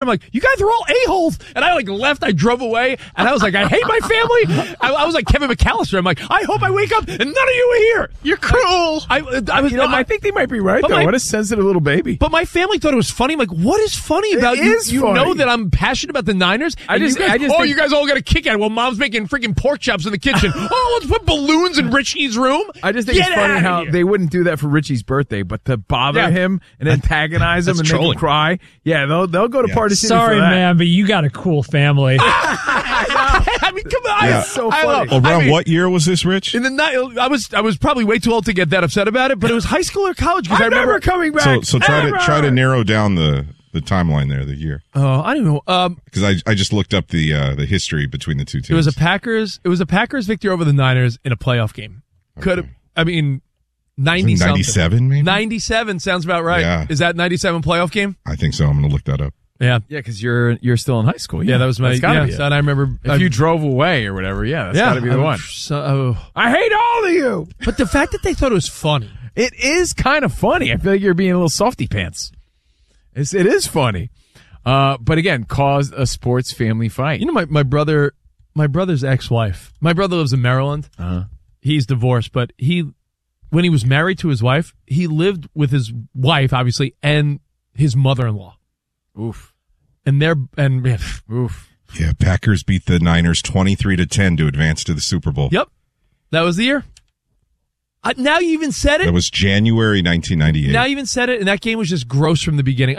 I'm like, you guys are all a-holes. And I left. I drove away. And I was like, I hate my family. I was like Kevin McAllister. I'm like, I hope I wake up and none of you are here. You're cruel. I think they might be right, though. What a sensitive little baby. But my family thought it was funny. I'm like, what is funny about you? You know that I'm passionate about the Niners? You guys all got a kick out of it. Well, Mom's making freaking pork chops in the kitchen. Let's put balloons in Richie's room. I just think it's funny how they wouldn't do that for Richie's birthday, but to bother him and antagonize him and make him cry. Yeah, they'll go to Party City. Sorry, man, but you got a cool family. I mean, come on. Yeah. It's so funny. Around what year was this, Rich? In the night, I was probably way too old to get that upset about it, but it was high school or college. I remember coming back. So try to narrow down the timeline there, the year. Oh, I don't know. Because I just looked up the history between the two teams. It was a Packers victory over the Niners in a playoff game. Okay. 97 maybe? 97 sounds about right. Yeah. Is that 97 playoff game? I think so. I'm going to look that up. Yeah. Yeah, because you're still in high school. Yeah, that was my. And I remember if you drove away or whatever. Yeah, that's got to be the one. I hate all of you. But the fact that they thought it was funny, it is kind of funny. I feel like you're being a little softy pants. It is funny, but again, caused a sports family fight. You know, my brother's ex-wife. My brother lives in Maryland. He's divorced, but when he was married to his wife, he lived with his wife, obviously, and his mother-in-law. Oof. Oof. Yeah, Packers beat the Niners 23-10 to advance to the Super Bowl. Yep. That was the year. Now you even said it. That was January 1998. Now you even said it, and that game was just gross from the beginning.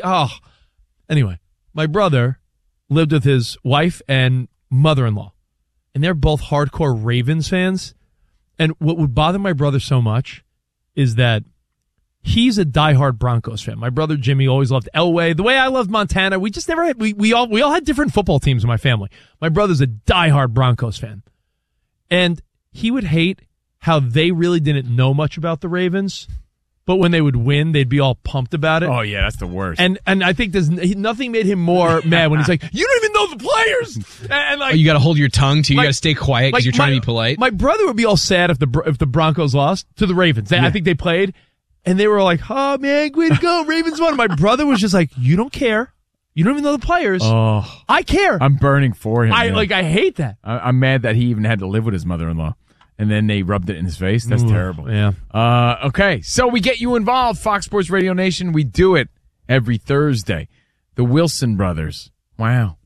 Anyway, my brother lived with his wife and mother-in-law, and they're both hardcore Ravens fans. And what would bother my brother so much is that he's a diehard Broncos fan. My brother Jimmy always loved Elway. The way I loved Montana, we just never had, we all had different football teams in my family. My brother's a diehard Broncos fan. And he would hate how they really didn't know much about the Ravens, but when they would win, they'd be all pumped about it. Oh yeah, that's the worst. And I think nothing made him more mad when he's like, "You don't even know the players." And you got to hold your tongue too. You got to stay quiet because you're trying to be polite. My brother would be all sad if the Broncos lost to the Ravens. I think they played, and they were like, "Oh man, way to go, Ravens won." My brother was just like, "You don't care. You don't even know the players. Oh, I care. I'm burning for him. I hate that. I'm mad that he even had to live with his mother-in-law. And then they rubbed it in his face. That's terrible. Yeah. Okay, so we get you involved, Fox Sports Radio Nation. We do it every Thursday. The Wilson brothers. Wow.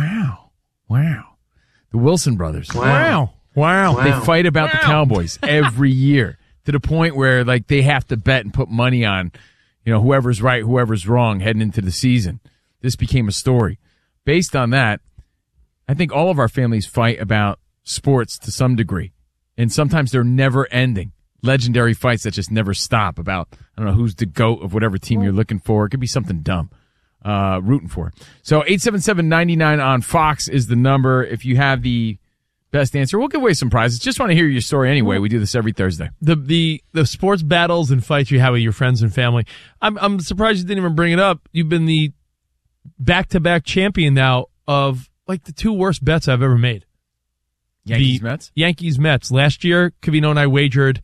The Wilson brothers. Wow. They fight about the Cowboys every year to the point where they have to bet and put money on, whoever's right, whoever's wrong heading into the season. This became a story. Based on that, I think all of our families fight about sports to some degree. And sometimes they're never ending. Legendary fights that just never stop about, I don't know, who's the GOAT of whatever team you're looking for. It could be something dumb, rooting for. So 877-99 on Fox is the number. If you have the best answer, we'll give away some prizes. Just want to hear your story anyway. We do this every Thursday. The sports battles and fights you have with your friends and family. I'm surprised you didn't even bring it up. You've been the back-to-back champion now of the two worst bets I've ever made. Yankees-Mets? Yankees-Mets. Last year, Covino and I wagered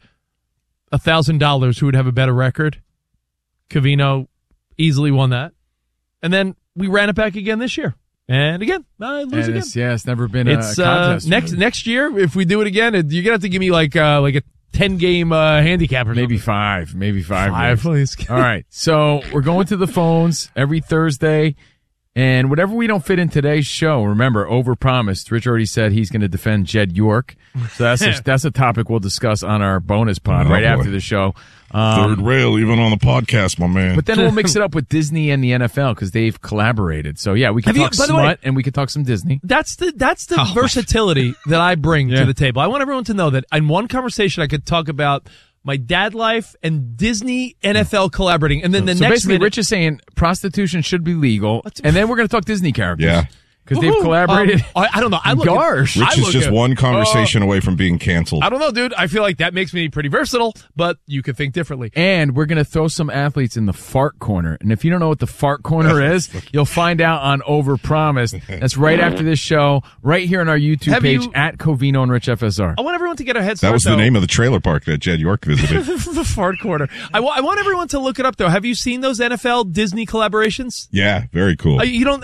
$1,000 who would have a better record. Covino easily won that. And then we ran it back again this year. And again, I lose again. It's never been a contest. Next year, if we do it again, you're going to have to give me like a 10-game handicap or something. Maybe five. Five, please. All right. So we're going to the phones every Thursday. And whatever we don't fit in today's show, remember, overpromised. Rich already said he's going to defend Jed York. So that's a topic we'll discuss on our bonus pod after the show. Third rail, even on the podcast, my man. But then we'll mix it up with Disney and the NFL because they've collaborated. So, yeah, we can talk smut and we can talk some Disney. That's the versatility that I bring to the table. I want everyone to know that in one conversation I could talk about my dad life and Disney NFL collaborating. And then the next basically, Rich is saying prostitution should be legal. And then we're going to talk Disney characters. Yeah. Because they've collaborated. I don't know. Rich is just one conversation away from being canceled. I don't know, dude. I feel like that makes me pretty versatile, but you could think differently. And we're going to throw some athletes in the fart corner. And if you don't know what the fart corner is, you'll find out on Overpromised. That's right after this show, right here on our YouTube page at Covino and Rich FSR. I want everyone to get a head start. That was the name of the trailer park that Jed York visited. The fart corner. I want everyone to look it up, though. Have you seen those NFL Disney collaborations? Yeah, very cool. You don't.